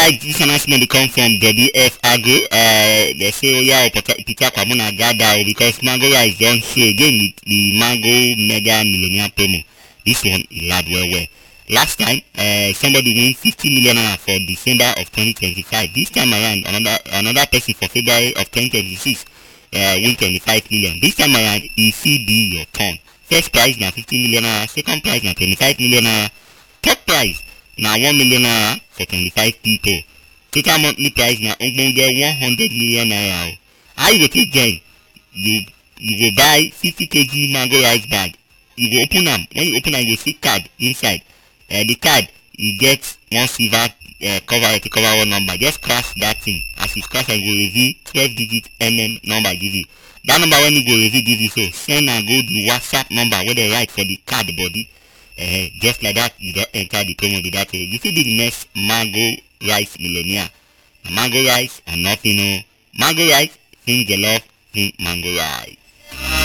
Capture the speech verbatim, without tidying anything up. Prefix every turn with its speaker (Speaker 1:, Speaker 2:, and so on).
Speaker 1: Alright, this announcement come from W F Agro. Uh, they say, oh yeah, Peter Kwamuna gather because mango rice don't show again with the mango mega millionaire promo. This one is loud well well. Last time, uh, somebody win fifty million naira for December of twenty twenty-five. This time around, another another person for February of twenty twenty-six uh, win twenty-five million. This time around, it will be your turn. First prize na fifty million naira, second prize na twenty-five million naira, third prize na one million naira for twenty-five people. Total monthly price na ogbonge one hundred million naira. How you go take join? You you go buy fifty kilograms mango rice bag. You go open am. When you open am, you go see card inside. Uh, the card you get one silver uh, cover to cover one number. Just scratch that thing. As you scratch, I go reveal twelve digit M M number give you. That number when you go reveal give you so send and go the WhatsApp number where they write for the card body. Uh, just like that, you just enter the promo with that. Uh, you see the next mango rice millionaire. Mango rice and nothing. No mango rice, think the love, think mango rice.